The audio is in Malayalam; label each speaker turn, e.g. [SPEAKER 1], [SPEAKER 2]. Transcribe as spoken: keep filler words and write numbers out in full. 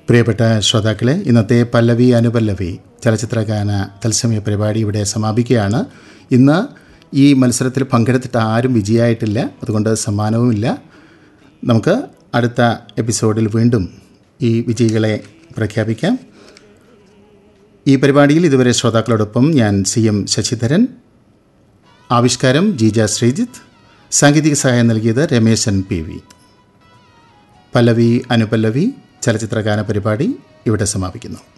[SPEAKER 1] പ്രിയപ്പെട്ട ശ്രോതാക്കളെ, ഇന്നത്തെ പല്ലവി അനുപല്ലവി ചലച്ചിത്രഗാന തത്സമയ പരിപാടി ഇവിടെ സമാപിക്കുകയാണ്. ഇന്ന് ഈ മത്സരത്തിൽ പങ്കെടുത്തിട്ട് ആരും വിജയമായിട്ടില്ല, അതുകൊണ്ട് സമ്മാനവുമില്ല. നമുക്ക് അടുത്ത എപ്പിസോഡിൽ വീണ്ടും ഈ വിജയികളെ പ്രഖ്യാപിക്കാം. ഈ പരിപാടിയിൽ ഇതുവരെ ശ്രോതാക്കളോടൊപ്പം ഞാൻ സി എം ശശിധരൻ. ആവിഷ്കാരം ജീജ ശ്രീജിത്ത്. സാങ്കേതിക സഹായം നൽകിയത് രമേശൻ പി വി. പല്ലവി അനുപല്ലവി ചലച്ചിത്രഗാന പരിപാടി ഇവിടെ സമാപിക്കുന്നു.